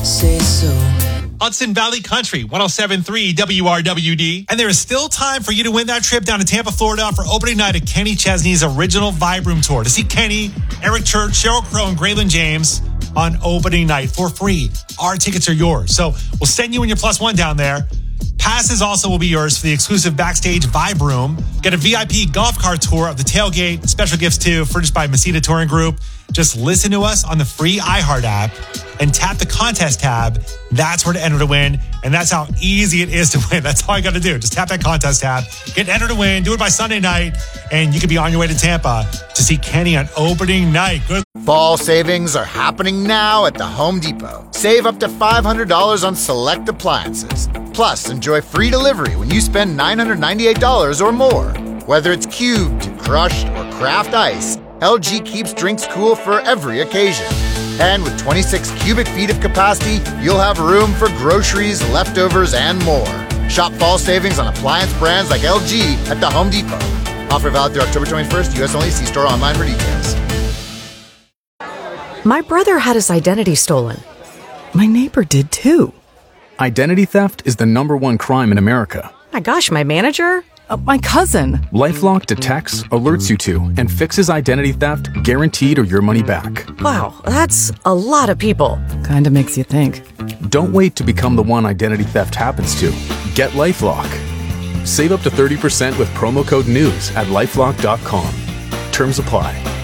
say so. Hudson Valley Country, 107.3 WRWD. And there is still time for you to win that trip down to Tampa, Florida for opening night of Kenny Chesney's original Vibe Room Tour to see Kenny, Eric Church, Sheryl Crow, and Graylin James on opening night for free. Our tickets are yours. So we'll send you and your plus one down there. Passes also will be yours for the exclusive backstage Vibe Room. Get a VIP golf cart tour of the tailgate. Special gifts too, furnished by Masita Touring Group. Just listen to us on the free iHeart app and tap the contest tab. That's where to enter to win. And that's how easy it is to win. That's all you got to do. Just tap that contest tab, get entered to win, do it by Sunday night, and you could be on your way to Tampa to see Kenny on opening night. Good. Fall savings are happening now at the Home Depot. Save up to $500 on select appliances. Plus, enjoy free delivery when you spend $998 or more. Whether it's cubed, crushed, or craft ice, LG keeps drinks cool for every occasion. And with 26 cubic feet of capacity, you'll have room for groceries, leftovers, and more. Shop fall savings on appliance brands like LG at the Home Depot. Offer valid through October 21st, U.S. only. See store online for details. My brother had his identity stolen. My neighbor did too. Identity theft is the #1 crime in America. My gosh, my manager? My cousin. LifeLock detects, alerts you to, and fixes identity theft guaranteed or your money back. Wow, that's a lot of people. Kinda makes you think. Don't wait to become the one identity theft happens to. Get LifeLock. Save up to 30% with promo code NEWS at LifeLock.com. Terms apply.